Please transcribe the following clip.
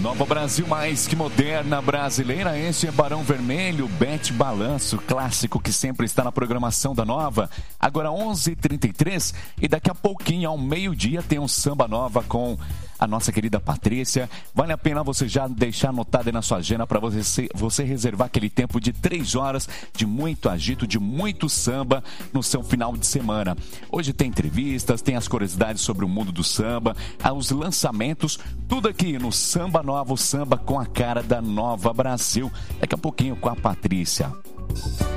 Nova Brasil, mais que moderna brasileira, este é Barão Vermelho, Bete Balanço, clássico que sempre está na programação da Nova. Agora 11h33 e daqui a pouquinho, ao meio-dia, tem um Samba Nova com a nossa querida Patrícia. Vale a pena você já deixar anotado aí na sua agenda para você reservar aquele tempo de 3 horas de muito agito, de muito samba no seu final de semana. Hoje tem entrevistas, tem as curiosidades sobre o mundo do samba, os lançamentos, tudo aqui no Samba Nova, o samba com a cara da Nova Brasil. Daqui a pouquinho com a Patrícia.